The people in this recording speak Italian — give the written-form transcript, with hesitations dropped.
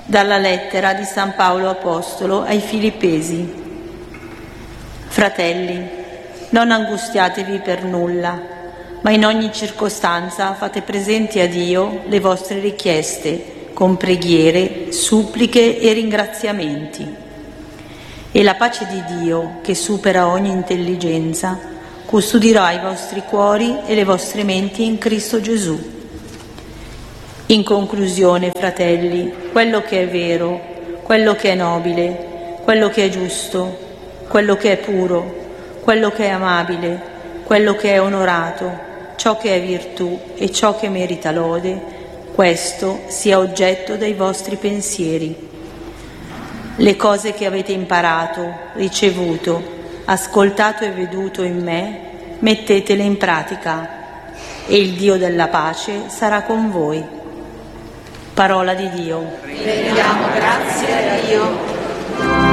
Dalla lettera di San Paolo Apostolo ai Filippesi. Fratelli, non angustiatevi per nulla, ma in ogni circostanza fate presenti a Dio le vostre richieste con preghiere, suppliche e ringraziamenti. E la pace di Dio, che supera ogni intelligenza, custodirà i vostri cuori e le vostre menti in Cristo Gesù. In conclusione, fratelli, quello che è vero, quello che è nobile, quello che è giusto, quello che è puro, quello che è amabile, quello che è onorato, ciò che è virtù e ciò che merita lode, questo sia oggetto dei vostri pensieri. Le cose che avete imparato, ricevuto, ascoltato e veduto in me, mettetele in pratica e il Dio della pace sarà con voi. Parola di Dio. Rendiamo grazie a Dio.